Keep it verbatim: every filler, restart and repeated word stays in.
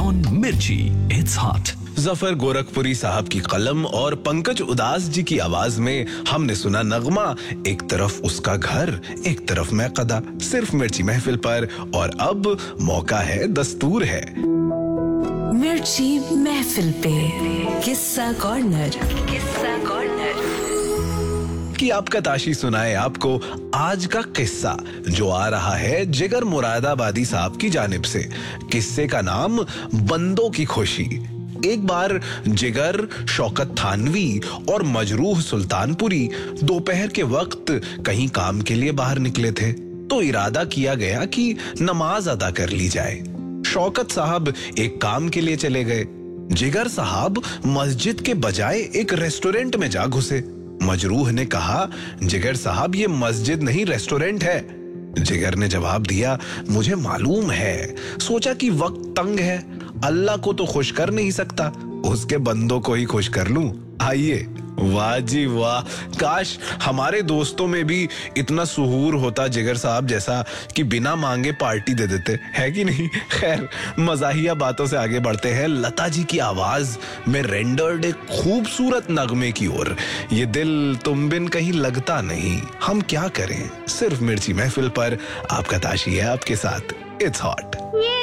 on Mirchi. It's hot. Zafar Gorakhpuri साहब की कलम और पंकज उदास जी की आवाज में हमने सुना नगमा, एक तरफ उसका घर, एक तरफ मैं कदा, सिर्फ मिर्ची महफिल पर। और अब मौका है, दस्तूर है मिर्ची महफिल पे किस्सा कॉर्नर। किस्सा कॉर्नर कि आपका ताशी सुनाए आपको आज का किस्सा, जो आ रहा है जिगर मुरादाबादी साहब की जानिब से। किस्से का नाम बंदों की खुशी। एक बार जिगर, शौकत थानवी और मजरूह सुल्तानपुरी दोपहर के वक्त कहीं काम के लिए बाहर निकले थे, तो इरादा किया गया कि नमाज अदा कर ली जाए। शौकत साहब एक काम के लिए चले गए, जिगर साहब मस्जिद के बजाय एक रेस्टोरेंट में जा घुसे। मजरूह ने कहा, जिगर साहब ये मस्जिद नहीं रेस्टोरेंट है। जिगर ने जवाब दिया, मुझे मालूम है, सोचा कि वक्त तंग है, अल्लाह को तो खुश कर नहीं सकता, उसके बंदों को ही खुश कर लूं। आइए। वाह जी वाह, काश हमारे दोस्तों में भी इतना सुहूर होता जिगर साहब जैसा कि बिना मांगे पार्टी दे देते, है कि नहीं। खैर, मजाहिया बातों से आगे बढ़ते हैं लता जी की आवाज में रेंडर्ड एक खूबसूरत नगमे की ओर। ये दिल तुम बिन कहीं लगता नहीं, हम क्या करें, सिर्फ मिर्ची महफिल पर आपका ताशी है आपके साथ। It's hot.